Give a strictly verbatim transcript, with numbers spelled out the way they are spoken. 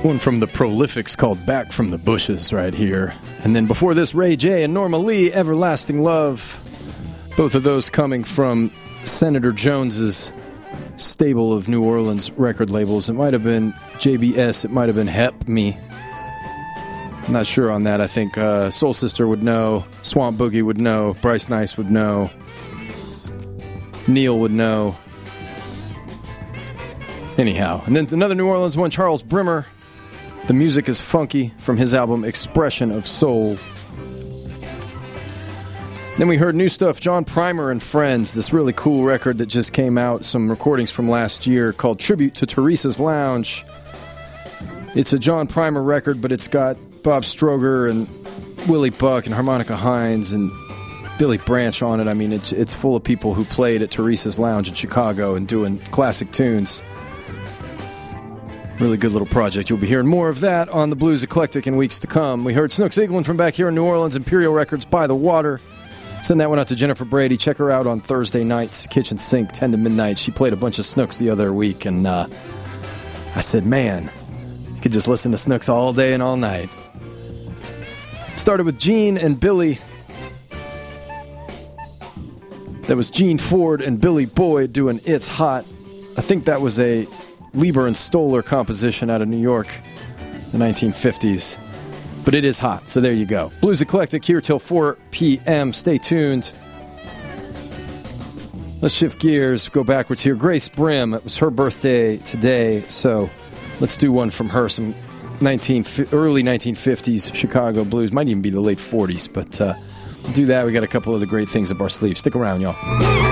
One from the Prolifics called Back from the Bushes right here. And then before this, Ray J and Norma Lee, Everlasting Love. Both of those coming from Senator Jones's stable of New Orleans record labels. It might have been J B S, it might have been Hep Me. I'm not sure on that. I think uh, Soul Sister would know, Swamp Boogie would know, Bryce Nice would know, Neil would know. Anyhow, and then another New Orleans one, Charles Brimmer. The Music is Funky from his album Expression of Soul. Then we heard new stuff, John Primer and Friends, this really cool record that just came out, some recordings from last year called Tribute to Teresa's Lounge. It's a John Primer record, but it's got Bob Stroger and Willie Buck and Harmonica Hines and Billy Branch on it. I mean, it's it's full of people who played at Teresa's Lounge in Chicago and doing classic tunes. Really good little project. You'll be hearing more of that on the Blues Eclectic in weeks to come. We heard Snooks Eaglin from back here in New Orleans, Imperial Records, By the Water. Send that one out to Jennifer Brady. Check her out on Thursday nights, Kitchen Sink, ten to midnight. She played a bunch of Snooks the other week, and uh, I said, man, you could just listen to Snooks all day and all night. Started with Gene and Billy. That was Gene Ford and Billy Boyd doing It's Hot. I think that was a Lieber and Stoller composition out of New York in the nineteen fifties. But it is hot, so there you go. Blues Eclectic here till four p.m. Stay tuned. Let's shift gears, go backwards here. Grace Brim, it was her birthday today, so let's do one from her, some nineteen early nineteen fifties Chicago blues. Might even be the late forties, but uh, we'll do that. We got a couple other great things up our sleeves. Stick around, y'all.